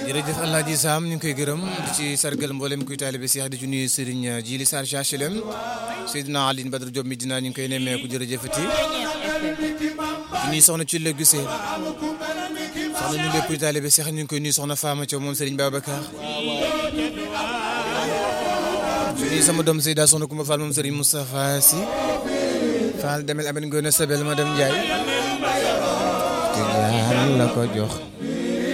jërëjëf Alaaji Sam ñu ngi koy gërëm di ci sargal mboolem kuy taalibe Cheikh di ci nuyu Serigne Djili Sarr HLM Seydina Aline Badara Diop mi dinaa ñu ngi koy nemmeeku jërëjëfati di nuyu soxna ci lëggu see soxna ñu lépp kuy taalibe Cheikh ñu ngi koy nuyu soxna Fama Thiaw moom Serigne Babacar di nuyu sama doom Seyda soxna Koumba Fall moom Serigne Moustapha Sy Fall demel amen ngoone sabel madame Ndiaye te ñaan la ko jox